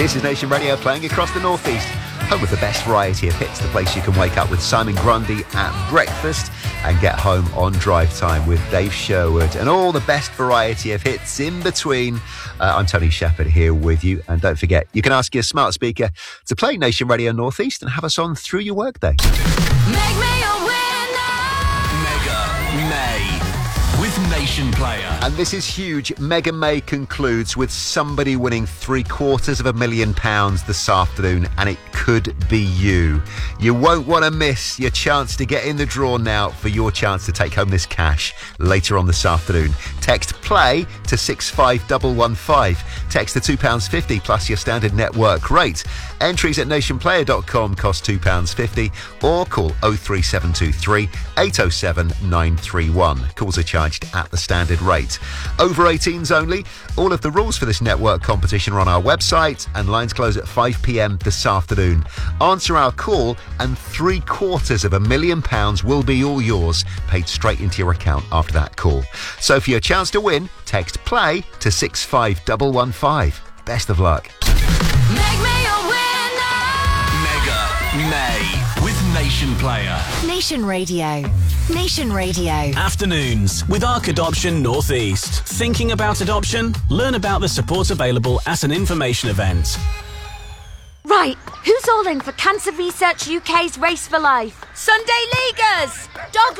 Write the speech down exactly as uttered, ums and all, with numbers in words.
This is Nation Radio playing across the northeast. Home of the best variety of hits, the place you can wake up with Simon Grundy at breakfast and get home on drive time with Dave Sherwood and all the best variety of hits in between. Uh, I'm Tony Shepherd here with you. And don't forget, you can ask your smart speaker to play Nation Radio Northeast and have us on through your workday. Make me a winner! Mega May with Nation Player. And this is huge. Mega May concludes with somebody winning three quarters of a million pounds this afternoon, and it could be you. You won't want to miss your chance to get in the draw now for your chance to take home this cash later on this afternoon. Text PLAY to six five one one five. Text the two pounds fifty plus your standard network rate. Entries at nationplayer dot com cost two pounds fifty or call oh three seven two three, eight oh seven, nine three one. Calls are charged at the standard rate. Over eighteens only. All of the rules for this network competition are on our website and lines close at five p.m. this afternoon. Answer our call and three quarters of a million pounds will be all yours, paid straight into your account after that call. So for your chance to win, text PLAY to six five one one five. Best of luck. Make me a winner! Mega May with Nation Player. Nation Radio. Nation Radio. Afternoons with Arc Adoption Northeast. Thinking about adoption? Learn about the support available at an information event. Right, who's all in for Cancer Research U K's Race for Life? Sunday Leaguers! Dog